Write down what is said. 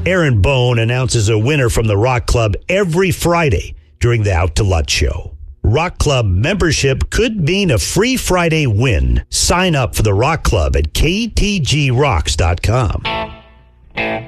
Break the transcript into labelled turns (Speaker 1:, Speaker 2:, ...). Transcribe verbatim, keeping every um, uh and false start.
Speaker 1: Aaron Bone announces a winner from the Rock Club every Friday during the Out to Lunch show. Rock Club membership could mean a free Friday win. Sign up for the Rock Club at k t g rocks dot com.